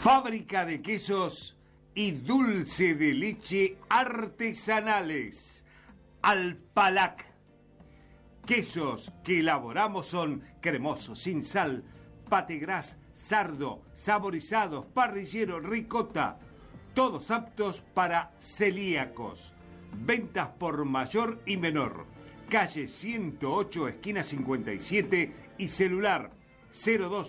Fábrica de quesos y dulce de leche artesanales. Alpalac. Quesos que elaboramos son cremosos, sin sal, pategras, sardo, saborizados, parrillero, ricota. Todos aptos para celíacos. Ventas por mayor y menor. Calle 108, esquina 57 y celular 02